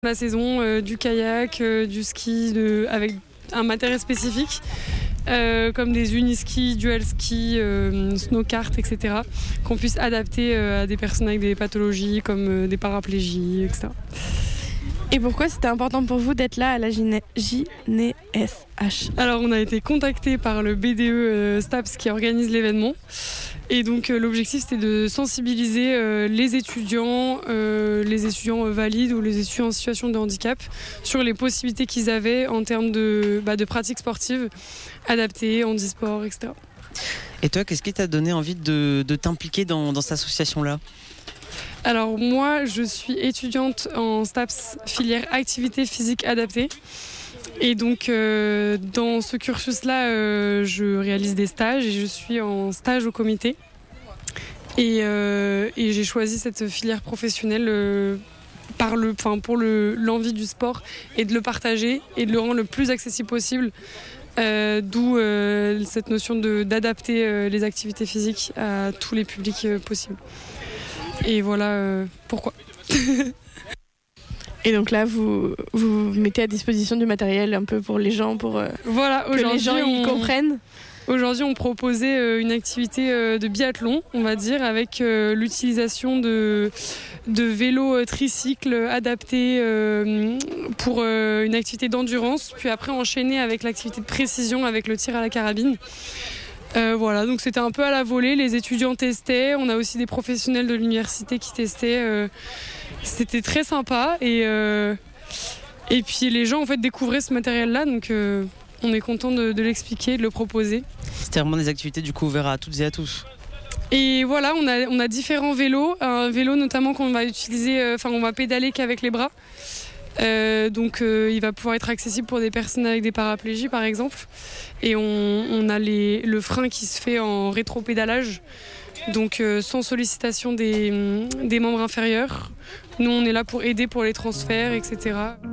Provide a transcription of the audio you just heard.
La saison du kayak, du ski avec un matériel spécifique comme des uniskis, dual ski, snowkart, etc. qu'on puisse adapter à des personnes avec des pathologies comme des paraplégies, etc. Et pourquoi c'était important pour vous d'être là à la JNSH ? Alors on a été contacté par le BDE STAPS qui organise l'événement. Et donc l'objectif c'était de sensibiliser les étudiants valides ou les étudiants en situation de handicap sur les possibilités qu'ils avaient en termes de pratiques sportives adaptées, handisport, etc. Et toi, qu'est-ce qui t'a donné envie de t'impliquer dans cette association-là ? Alors moi, je suis étudiante en STAPS filière activité physique adaptée. Et donc dans ce cursus-là, je réalise des stages et je suis en stage au comité. Et j'ai choisi cette filière professionnelle pour l'envie du sport et de le partager et de le rendre le plus accessible possible. D'où cette notion d'adapter les activités physiques à tous les publics possibles. Et voilà pourquoi. Et donc là, vous mettez à disposition du matériel un peu pour les gens, pour que les gens y comprennent. Aujourd'hui, on proposait une activité de biathlon, on va dire, avec l'utilisation de vélos tricycles adaptés pour une activité d'endurance, puis après enchaîner avec l'activité de précision avec le tir à la carabine. Voilà, donc c'était un peu à la volée, les étudiants testaient, on a aussi des professionnels de l'université qui testaient, c'était très sympa et puis les gens en fait découvraient ce matériel-là, donc on est content de l'expliquer, de le proposer. C'était vraiment des activités du coup ouvertes à toutes et à tous. Et voilà, on a différents vélos, un vélo notamment qu'on va utiliser, on va pédaler qu'avec les bras. Donc il va pouvoir être accessible pour des personnes avec des paraplégies par exemple. Et on a le frein qui se fait en rétropédalage, donc sans sollicitation des membres inférieurs. Nous on est là pour aider pour les transferts, etc.